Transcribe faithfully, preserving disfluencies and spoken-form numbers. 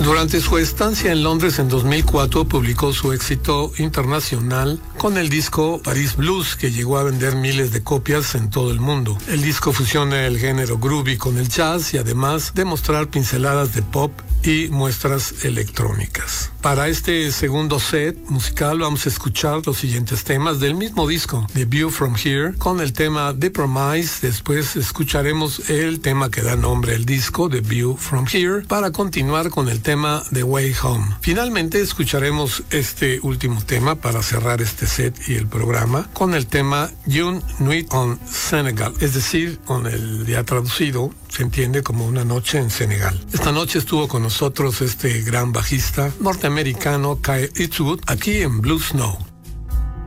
Durante su estancia en Londres en dos mil cuatro publicó su éxito internacional con el disco Paris Blues, que llegó a vender miles de copias en todo el mundo. El disco fusiona el género groovy con el jazz y además de mostrar pinceladas de pop y muestras electrónicas. Para este segundo set musical vamos a escuchar los siguientes temas del mismo disco, The View From Here, con el tema The Promise. Después escucharemos el tema que da nombre al disco, The View From Here, para continuar con el tema The Way Home. Finalmente escucharemos este último tema para cerrar este set y el programa con el tema Une Nuit en Senegal, es decir, con el ya traducido se entiende como una noche en Senegal. Esta noche estuvo con nosotros este gran bajista norteamericano Kyle Eastwood aquí en Blue Snow.